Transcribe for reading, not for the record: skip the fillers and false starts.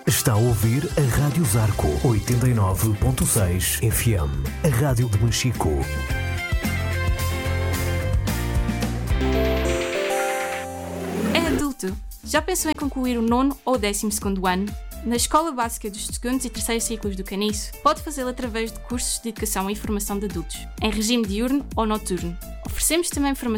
Está a ouvir a Rádio Zarco 89.6 FM, a rádio de Machico. É adulto. Já pensou em concluir o 9º ou 12º ano? Na Escola Básica dos 2º e 3º ciclos do Caniço, pode fazê-lo através de cursos de educação e formação de adultos, em regime diurno ou noturno. Oferecemos também formação